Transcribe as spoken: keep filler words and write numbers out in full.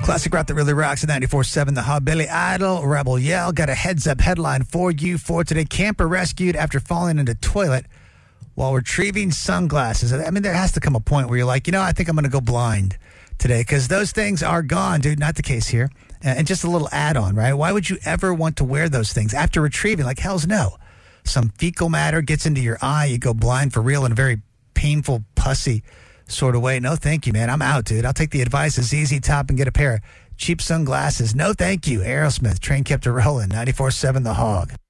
Classic rock that really rocks at ninety-four seven The Hub. Billy Idol, Rebel Yell. Got a heads-up headline for you for today. Camper rescued after falling into toilet while retrieving sunglasses. I mean, there has to come a point where you're like, you know, I think I'm going to go blind today because those things are gone, dude. Not the case here. And just a little add-on, right? Why would you ever want to wear those things after retrieving? Like, hell's no. Some fecal matter gets into your eye. You go blind for real in a very painful, pussy sort of way. No, thank you, man. I'm out, dude. I'll take the advice of Z Z Top and get a pair of cheap sunglasses. No, thank you. Aerosmith. Train kept it rolling. ninety-four seven The Hog.